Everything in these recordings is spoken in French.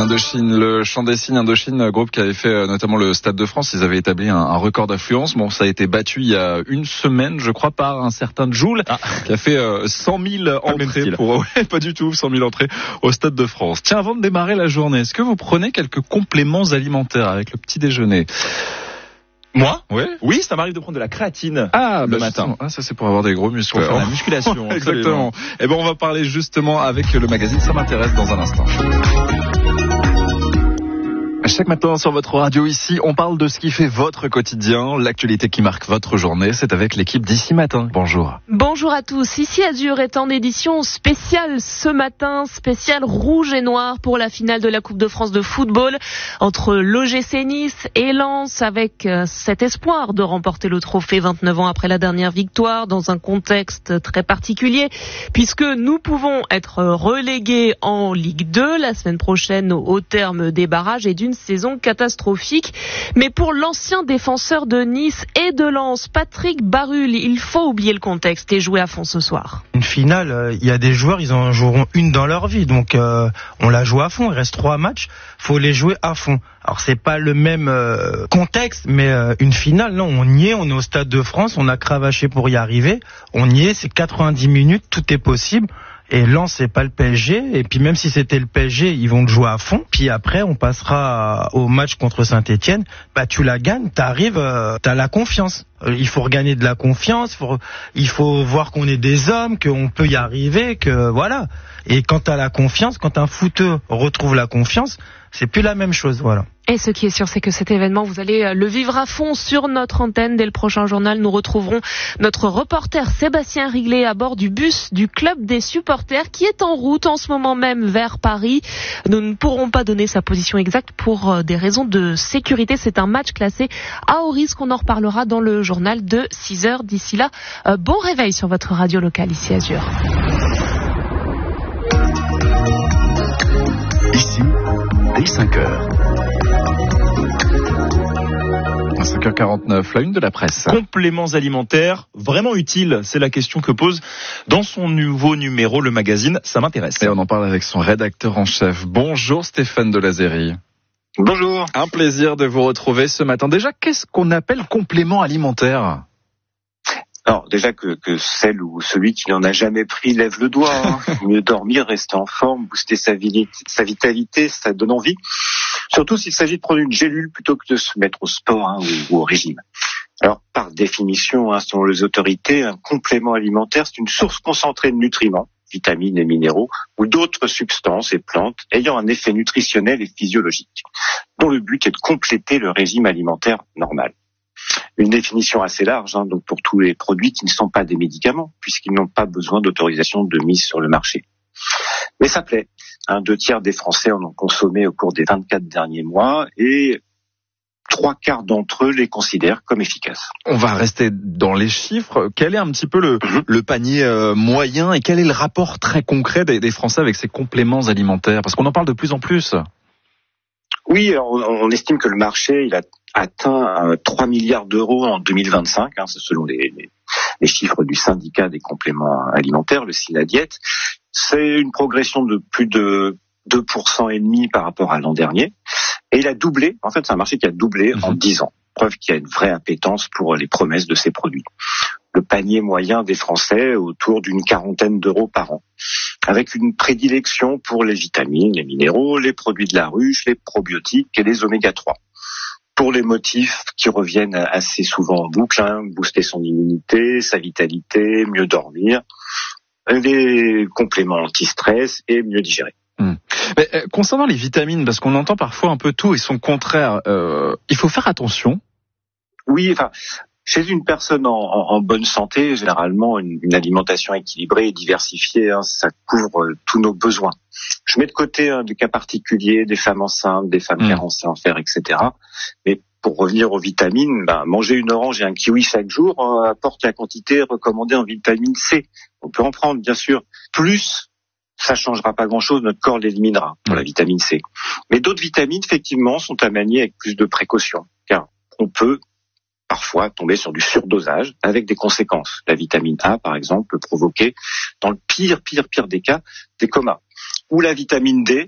Indochine, le chant des signes Indochine, groupe qui avait fait notamment le Stade de France. Ils avaient établi un record d'affluence. Bon, ça a été battu il y a une semaine, je crois, par un certain Jul, qui a fait 100 000 entrées pas du tout, 100 000 entrées au Stade de France. Tiens, avant de démarrer la journée, est-ce que vous prenez quelques compléments alimentaires avec le petit déjeuner? Moi? Oui, ça m'arrive de prendre de la créatine le matin. Ça c'est pour avoir des gros muscles. Pour faire la musculation. Exactement. Et on va parler justement avec le magazine Ça m'intéresse dans un instant. Chaque matin sur votre radio ici, on parle de ce qui fait votre quotidien, l'actualité qui marque votre journée. C'est avec l'équipe d'Ici Matin. Bonjour. Bonjour à tous. Ici Azur est en édition spéciale ce matin, spéciale rouge et noir pour la finale de la Coupe de France de football entre l'OGC Nice et Lens, avec cet espoir de remporter le trophée 29 ans après la dernière victoire dans un contexte très particulier, puisque nous pouvons être relégués en Ligue 2 la semaine prochaine au terme des barrages et d'une saison catastrophique. Mais pour l'ancien défenseur de Nice et de Lens, Patrick Barul, il faut oublier le contexte et jouer à fond ce soir. Une finale, il y a des joueurs, ils en joueront une dans leur vie, donc on la joue à fond. Il reste 3 matchs, faut les jouer à fond. Alors c'est pas le même contexte, mais une finale, non, on y est, on est au Stade de France, on a cravaché pour y arriver, on y est, c'est 90 minutes, tout est possible. Et Lens, c'est pas le PSG. Et puis même si c'était le PSG, ils vont le jouer à fond. Puis après, on passera au match contre Saint-Etienne. Bah, tu la gagnes, t'arrives, t'as la confiance. Il faut regagner de la confiance. Il faut voir qu'on est des hommes, qu'on peut y arriver, que voilà. Et quand t'as la confiance, quand un footeux retrouve la confiance, c'est plus la même chose, voilà. Et ce qui est sûr, c'est que cet événement, vous allez le vivre à fond sur notre antenne. Dès le prochain journal, nous retrouverons notre reporter Sébastien Riglet à bord du bus du club des supporters qui est en route en ce moment même vers Paris. Nous ne pourrons pas donner sa position exacte pour des raisons de sécurité. C'est un match classé à haut risque. On en reparlera dans le journal de 6h. D'ici là, bon réveil sur votre radio locale ici Azur. Ici, dès 5h. 5h49, la une de la presse. Compléments alimentaires, vraiment utiles, c'est la question que pose dans son nouveau numéro le magazine Ça m'intéresse. Et on en parle avec son rédacteur en chef. Bonjour Stéphane Delazérie. Bonjour. Un plaisir de vous retrouver ce matin. Déjà, qu'est-ce qu'on appelle complément alimentaire ? Alors déjà que celle ou celui qui n'en a jamais pris lève le doigt. Mieux dormir, rester en forme, booster sa vitalité, ça donne envie. Surtout s'il s'agit de prendre une gélule plutôt que de se mettre au sport ou au régime. Alors par définition, selon les autorités, un complément alimentaire, c'est une source concentrée de nutriments, vitamines et minéraux, ou d'autres substances et plantes ayant un effet nutritionnel et physiologique, dont le but est de compléter le régime alimentaire normal. Une définition assez large, donc pour tous les produits qui ne sont pas des médicaments, puisqu'ils n'ont pas besoin d'autorisation de mise sur le marché. Mais ça plaît. 2/3 des Français en ont consommé au cours des 24 derniers mois et 3/4 d'entre eux les considèrent comme efficaces. On va rester dans les chiffres. Quel est un petit peu le panier moyen et quel est le rapport très concret des Français avec ces compléments alimentaires ? Parce qu'on en parle de plus en plus. Oui, on estime que le marché il a atteint 3 milliards d'euros en 2025, c'est selon les chiffres du syndicat des compléments alimentaires, le Synadiet. C'est une progression de plus de 2,5% par rapport à l'an dernier. Et il a doublé, en fait c'est un marché qui a doublé en 10 ans. Preuve qu'il y a une vraie appétence pour les promesses de ces produits. Le panier moyen des Français autour d'une 40aine d'euros par an, avec une prédilection pour les vitamines, les minéraux, les produits de la ruche, les probiotiques et les oméga 3. Pour les motifs qui reviennent assez souvent en boucle, booster son immunité, sa vitalité, mieux dormir, les compléments anti-stress et mieux digérer. Mais, concernant les vitamines, parce qu'on entend parfois un peu tout et son contraire, il faut faire attention. Oui, chez une personne en bonne santé, généralement, une alimentation équilibrée et diversifiée, ça couvre tous nos besoins. Je mets de côté des cas particuliers, des femmes enceintes, des femmes carencées en fer, etc. Mais pour revenir aux vitamines, manger une orange et un kiwi chaque jour apporte la quantité recommandée en vitamine C. On peut en prendre, bien sûr, plus. Ça changera pas grand-chose, notre corps l'éliminera pour la vitamine C. Mais d'autres vitamines, effectivement, sont à manier avec plus de précaution, car on peut parfois tomber sur du surdosage avec des conséquences. La vitamine A, par exemple, peut provoquer, dans le pire des cas, des comas. Ou la vitamine D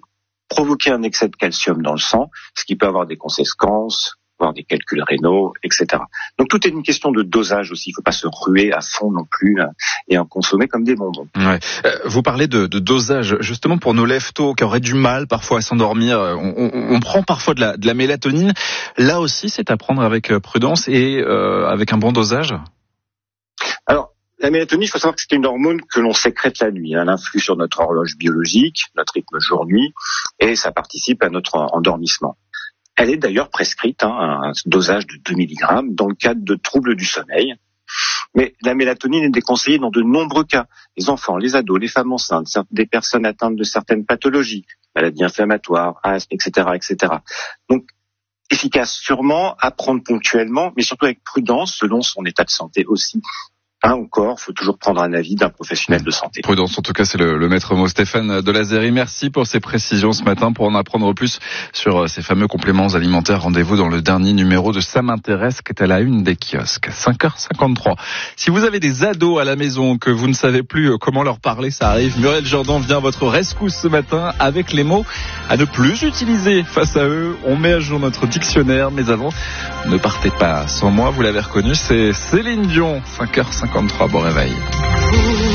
provoquer un excès de calcium dans le sang, ce qui peut avoir des conséquences, voire des calculs rénaux, etc. Donc tout est une question de dosage aussi. Il ne faut pas se ruer à fond non plus et en consommer comme des bonbons. Ouais. Vous parlez de dosage. Justement pour nos lève-tôt qui auraient du mal parfois à s'endormir, on prend parfois de la mélatonine. Là aussi, c'est à prendre avec prudence et avec un bon dosage. Alors, la mélatonine, il faut savoir que c'est une hormone que l'on sécrète la nuit. Elle influe sur notre horloge biologique, notre rythme jour-nuit, et ça participe à notre endormissement. Elle est d'ailleurs prescrite, un dosage de 2 mg dans le cadre de troubles du sommeil. Mais la mélatonine est déconseillée dans de nombreux cas. Les enfants, les ados, les femmes enceintes, des personnes atteintes de certaines pathologies, maladies inflammatoires, asthme, etc., etc. Donc, efficace sûrement, à prendre ponctuellement, mais surtout avec prudence selon son état de santé aussi. Encore, faut toujours prendre un avis d'un professionnel de santé. Prudence, en tout cas, c'est le maître mot. Stéphane Delazéry, merci pour ces précisions ce matin. Pour en apprendre plus sur ces fameux compléments alimentaires, rendez-vous dans le dernier numéro de Ça m'intéresse, qui est à la une des kiosques. 5h53. Si vous avez des ados à la maison que vous ne savez plus comment leur parler, ça arrive. Muriel Jourdan vient à votre rescousse ce matin avec les mots à ne plus utiliser face à eux. On met à jour notre dictionnaire, mais avant, ne partez pas sans moi. Vous l'avez reconnu, c'est Céline Dion. 5h53, bon réveil.